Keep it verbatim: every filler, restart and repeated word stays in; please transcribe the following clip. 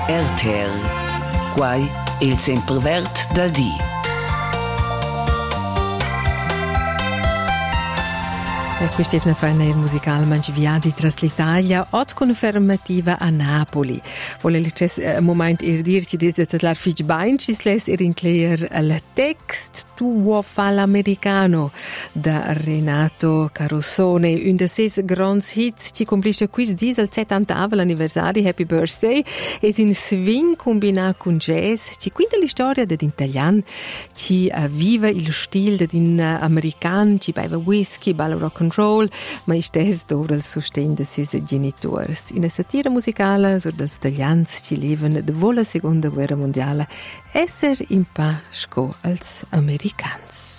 R T L. Quai il semprevert dal dì. Questa è una fine musicale mangiviati tra l'Italia, oggi confermativa a Napoli. Vuole il momento ir dirci desde la fich bain ci sles ir inclear al text tuo fa l'americano da Renato Carosone, un de ses grands hits ci complisce qui dis al settantavo l'anniversario, happy birthday, e in swing combina con jazz, ci quinta la storia dell'italiano, ci vive il stile dell'americano, ci beve whisky, balla rock and roll, ma è stesso ora il sostegno dei suoi genitori. In una satira musicale sur dels italians ci leven dopo la seconda guerra mondiale esser in pace co als americans.